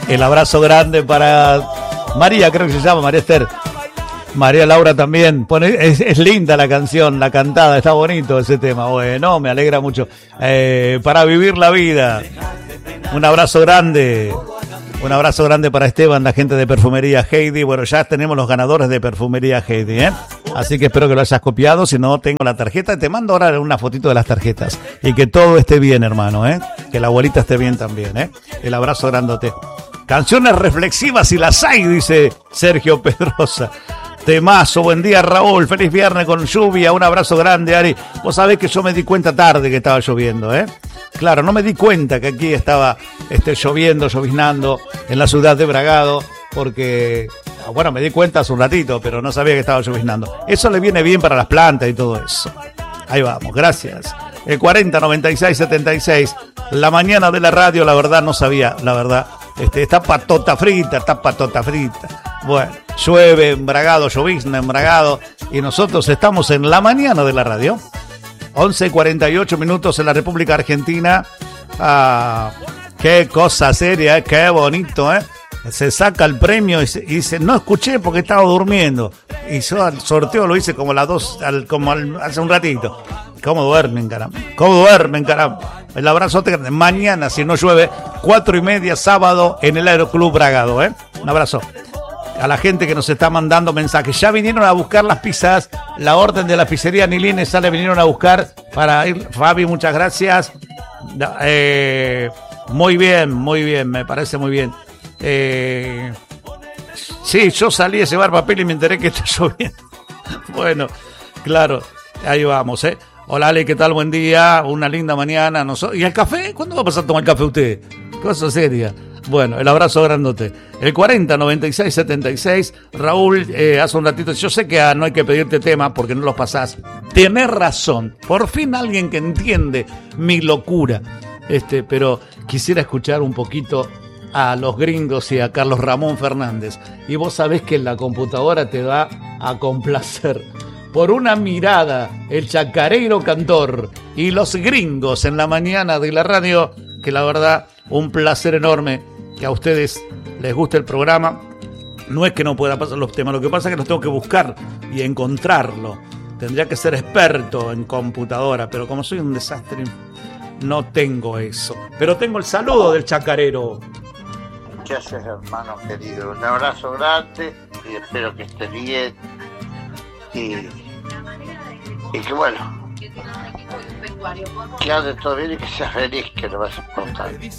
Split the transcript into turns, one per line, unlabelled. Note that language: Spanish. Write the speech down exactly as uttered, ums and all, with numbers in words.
El abrazo grande para María, creo que se llama, María Esther. María Laura también. Pone, es, es linda la canción, la cantada, está bonito ese tema. Bueno, me alegra mucho. Eh, para vivir la vida. Un abrazo grande. Un abrazo grande para Esteban, la gente de Perfumería Heidi. Bueno, ya tenemos los ganadores de Perfumería Heidi, ¿eh? Así que espero que lo hayas copiado. Si no, tengo la tarjeta. Te mando ahora una fotito de las tarjetas. Y que todo esté bien, hermano, ¿eh? Que la abuelita esté bien también, ¿eh? El abrazo grandote. Canciones reflexivas y las hay, dice Sergio Pedrosa. Temazo, buen día Raúl, feliz viernes con lluvia, un abrazo grande Ari. Vos sabés que yo me di cuenta tarde que estaba lloviendo, ¿eh? Claro, no me di cuenta que aquí estaba este, lloviendo, lloviznando en la ciudad de Bragado, porque, bueno, me di cuenta hace un ratito, pero no sabía que estaba lloviznando. Eso le viene bien para las plantas y todo eso. Ahí vamos, gracias. El cuarenta noventa y seis setenta y seis, la mañana de la radio, la verdad no sabía, la verdad. Este, está patota frita, está patota frita. Bueno, llueve en Bragado, llovizna en Bragado, y nosotros estamos en la mañana de la radio. once cuarenta y ocho minutos en la República Argentina. Ah, qué cosa seria, eh, qué bonito, ¿eh? Se saca el premio y, se, y dice, no escuché porque estaba durmiendo. Y yo al sorteo lo hice como a las dos, al, como al, hace un ratito. ¿Cómo duermen, caramba? ¿Cómo duermen, caramba? El abrazote grande. Mañana, si no llueve, cuatro y media, sábado, en el Aeroclub Bragado, ¿eh? Un abrazo. A la gente que nos está mandando mensajes. Ya vinieron a buscar las pizzas. La orden de la pizzería Nilini sale, vinieron a buscar para ir. Fabi, muchas gracias. Eh, muy bien, muy bien, me parece muy bien. Eh, sí, yo salí a llevar papel y me enteré que está lloviendo. Bueno, claro, ahí vamos, ¿eh? Hola Ale, ¿qué tal? Buen día, una linda mañana. ¿Y el café? ¿Cuándo va a pasar a tomar café usted? Cosa seria. Bueno, el abrazo grandote. El cuarenta noventa y seis setenta y seis, Raúl, eh, hace un ratito, yo sé que ah, no hay que pedirte temas porque no los pasás. Tenés razón, por fin alguien que entiende mi locura. Este, pero quisiera escuchar un poquito a los gringos y a Carlos Ramón Fernández. Y vos sabés que la computadora te va a complacer. Por una mirada, el chacarero cantor y los gringos en la mañana de la radio, que la verdad, un placer enorme que a ustedes les guste el programa. No es que no pueda pasar los temas, lo que pasa es que los tengo que buscar y encontrarlo. Tendría que ser experto en computadora, pero como soy un desastre, no tengo eso. Pero tengo el saludo del chacarero.
¿Qué haces, hermano querido? Un abrazo grande y espero que estés bien. Y, y que bueno, que ande todo bien y que seas feliz, que lo vas a importar.